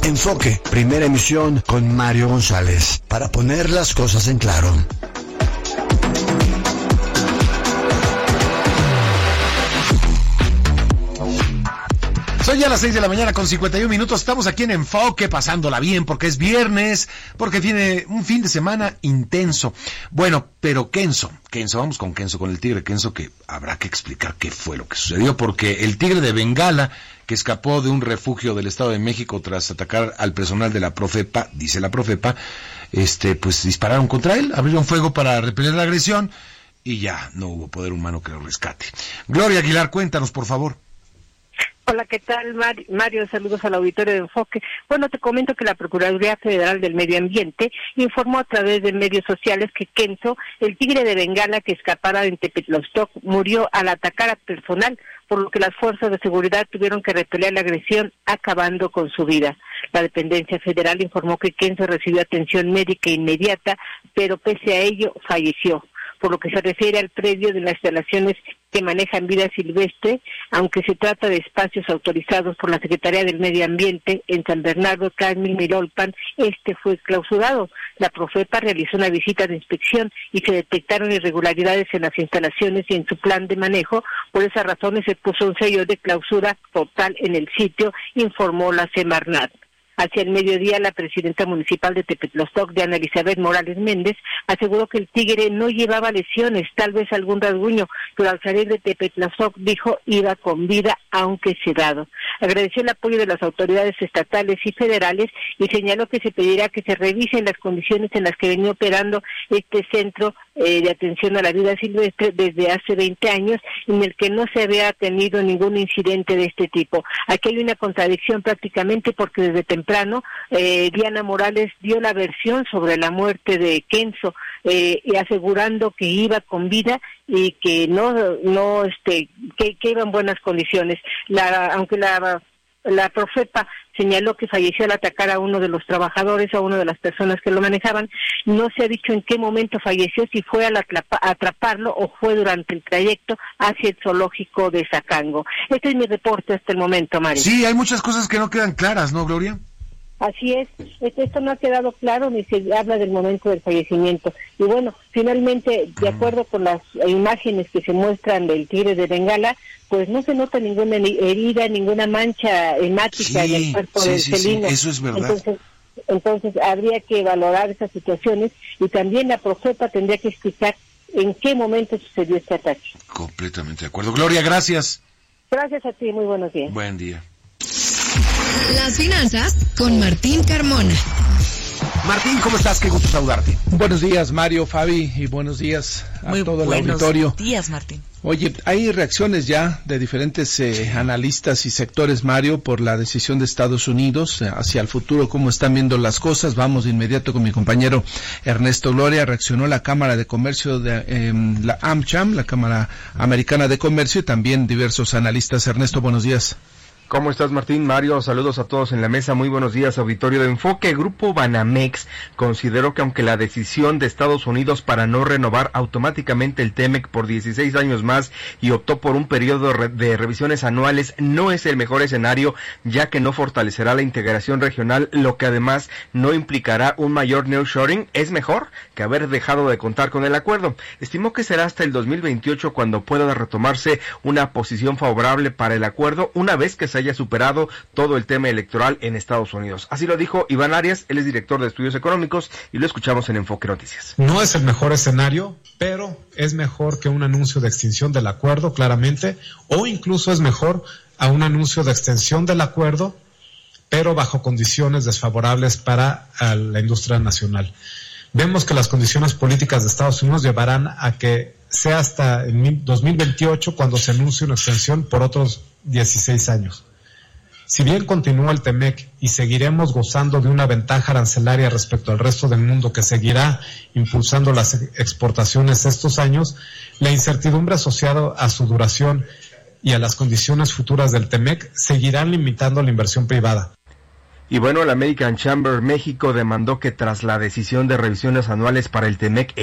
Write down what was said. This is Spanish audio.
Enfoque, primera emisión con Mario González, para poner las cosas en claro. Son ya las 6 de la mañana con 51 minutos. Estamos aquí en Enfoque, pasándola bien, porque es viernes, porque tiene un fin de semana intenso. Bueno, pero Kenzo, vamos con Kenzo, con el tigre Kenzo, que habrá que explicar qué fue lo que sucedió, porque el tigre de Bengala, que escapó de un refugio del Estado de México tras atacar al personal de la Profepa, dice la Profepa, pues dispararon contra él, abrieron fuego para repeler la agresión, y ya no hubo poder humano que lo rescate. Gloria Aguilar, cuéntanos, por favor. Hola, ¿qué tal, Mario? Saludos al auditorio de Enfoque. Bueno, te comento que la Procuraduría Federal del Medio Ambiente informó a través de medios sociales que Kenzo, el tigre de Bengala que escapara en Tepetlostoc, murió al atacar a personal, por lo que las fuerzas de seguridad tuvieron que repeler la agresión, acabando con su vida. La dependencia federal informó que Kenzo recibió atención médica inmediata, pero pese a ello falleció. Por lo que se refiere al predio de las instalaciones que manejan vida silvestre, aunque se trata de espacios autorizados por la Secretaría del Medio Ambiente en San Bernardo, Carmen, Milolpan, fue clausurado. La Profepa realizó una visita de inspección y se detectaron irregularidades en las instalaciones y en su plan de manejo. Por esas razones se puso un sello de clausura total en el sitio, informó la Semarnat. Hacia el mediodía, la presidenta municipal de Tepetlostoc, Diana Elizabeth Morales Méndez, aseguró que el tigre no llevaba lesiones, tal vez algún rasguño, pero al salir de Tepetlostoc dijo iba con vida, aunque sedado. Agradeció el apoyo de las autoridades estatales y federales y señaló que se pedirá que se revisen las condiciones en las que venía operando este centro de atención a la vida silvestre desde hace 20 años, en el que no se había tenido ningún incidente de este tipo. Aquí hay una contradicción prácticamente porque desde temprano Diana Morales dio la versión sobre la muerte de Kenzo, y asegurando que iba con vida y que que iba en buenas condiciones. Aunque la Profepa señaló que falleció al atacar a uno de los trabajadores, a una de las personas que lo manejaban. No se ha dicho en qué momento falleció, si fue al atraparlo o fue durante el trayecto hacia el zoológico de Zacango. Este es mi reporte hasta el momento, Mario. Sí, hay muchas cosas que no quedan claras, ¿no, Gloria? Así es, esto no ha quedado claro ni se habla del momento del fallecimiento. Y bueno, finalmente, de acuerdo con las imágenes que se muestran del tigre de Bengala, pues no se nota ninguna herida, ninguna mancha hemática en el cuerpo del felino. Sí, eso es verdad. Entonces habría que valorar esas situaciones y también la Profepa tendría que explicar en qué momento sucedió este ataque. Completamente de acuerdo. Gloria, gracias. Gracias a ti, muy buenos días. Buen día. Las finanzas con Martín Carmona. Martín, ¿cómo estás? Qué gusto saludarte. Buenos días, Mario, Fabi, y buenos días a todo el auditorio. Buenos días, Martín. Oye, hay reacciones ya de diferentes analistas y sectores, Mario, por la decisión de Estados Unidos hacia el futuro, cómo están viendo las cosas. Vamos de inmediato con mi compañero Ernesto Gloria. Reaccionó la Cámara de Comercio de la AmCham, la Cámara Americana de Comercio, y también diversos analistas. Ernesto, buenos días. ¿Cómo estás, Martín? Mario, saludos a todos en la mesa. Muy buenos días, auditorio de Enfoque. Grupo Banamex consideró que aunque la decisión de Estados Unidos para no renovar automáticamente el TEMEC por 16 años más y optó por un periodo de revisiones anuales, no es el mejor escenario, ya que no fortalecerá la integración regional, lo que además no implicará un mayor nearshoring, es mejor que haber dejado de contar con el acuerdo. Estimó que será hasta el 2028 cuando pueda retomarse una posición favorable para el acuerdo, una vez que se haya superado todo el tema electoral en Estados Unidos. Así lo dijo Iván Arias, él es director de Estudios Económicos y lo escuchamos en Enfoque Noticias. No es el mejor escenario, pero es mejor que un anuncio de extinción del acuerdo, claramente, o incluso es mejor a un anuncio de extensión del acuerdo, pero bajo condiciones desfavorables para la industria nacional. Vemos que las condiciones políticas de Estados Unidos llevarán a que sea hasta en 2028 cuando se anuncie una extensión por otros 16 años. Si bien continúa el TEMEC y seguiremos gozando de una ventaja arancelaria respecto al resto del mundo que seguirá impulsando las exportaciones estos años, la incertidumbre asociada a su duración y a las condiciones futuras del TEMEC seguirán limitando la inversión privada. Y bueno, la American Chamber México demandó que tras la decisión de revisiones anuales para el TEMEC